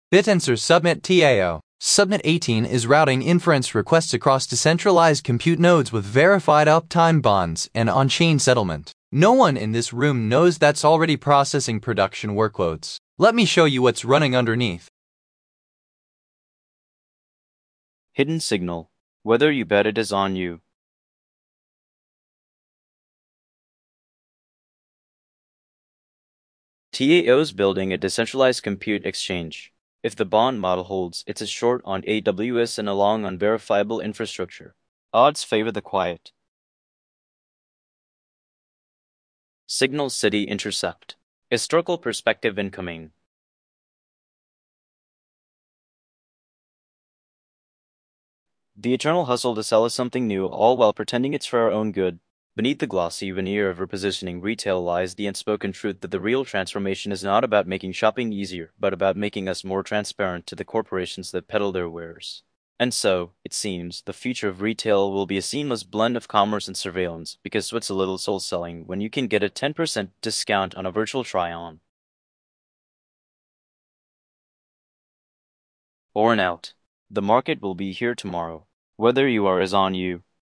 BitTensor Subnet TAO. Subnet 18 is routing inference requests across decentralized compute nodes with verified uptime bonds and on-chain settlement. No one in this room knows that's already processing production workloads. Let me show you what's running underneath. Hidden signal. Whether you bet it is on you. TAO is building a decentralized compute exchange. If the bond model holds, it's a short on AWS and a long on verifiable infrastructure. Odds favor the quiet. Signal City Intercept. Historical perspective incoming. The eternal hustle to sell us something new, all while pretending it's for our own good. Beneath the glossy veneer of repositioning retail lies the unspoken truth that the real transformation is not about making shopping easier, but about making us more transparent to the corporations that peddle their wares. And so, it seems, the future of retail will be a seamless blend of commerce and surveillance, because what's a little soul selling when you can get a 10% discount on a virtual try-on? Born out. The market will be here tomorrow. Whether you are is on you.